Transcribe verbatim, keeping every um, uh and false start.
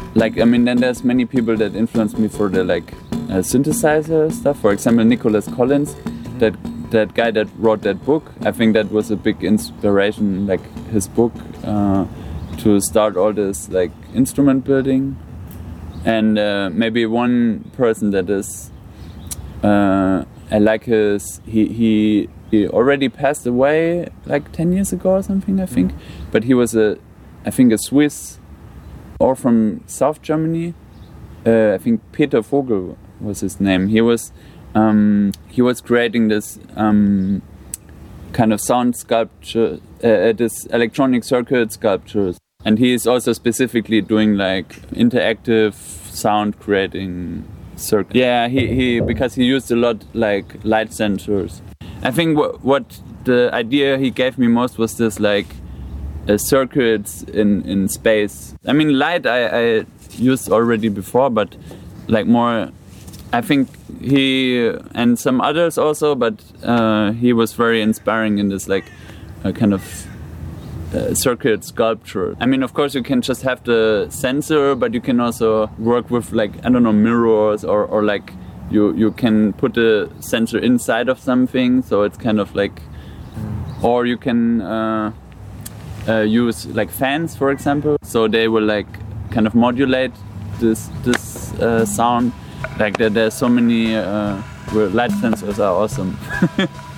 like I mean, then there's many people that influenced me for the like uh, synthesizer stuff. For example, Nicholas Collins, that that guy that wrote that book. I think that was a big inspiration, like his book, uh, to start all this like instrument building. And uh, maybe one person that is, uh, I like his, he, he he already passed away like ten years ago or something, I think. Mm-hmm. But he was a, I think a Swiss, or from South Germany. Uh, I think Peter Vogel was his name. He was, um, he was creating this um, kind of sound sculpture, uh, this electronic circuit sculptures. And he is also specifically doing like interactive sound creating circuits. Yeah, he, he because he used a lot like light sensors. I think what what the idea he gave me most was this like uh, circuits in, in space. I mean, light I, I used already before, but like more. I think he and some others also, but uh, he was very inspiring in this like uh, kind of. Uh, circuit sculpture. I mean, of course, you can just have the sensor, but you can also work with like I don't know mirrors or, or like you you can put the sensor inside of something, so it's kind of like, or you can uh, uh, use like fans, for example, so they will like kind of modulate this this uh, sound. Like there, there's so many uh, where light sensors are awesome.